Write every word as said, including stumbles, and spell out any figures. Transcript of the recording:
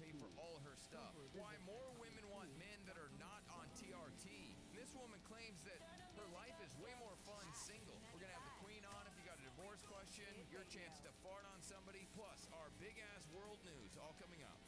pay for all her stuff. Why more women want men that are not on T R T. This woman claims that her life is way more fun single. We're going to have the queen on if you got a divorce question, your chance to fart on somebody, plus our big-ass world news all coming up.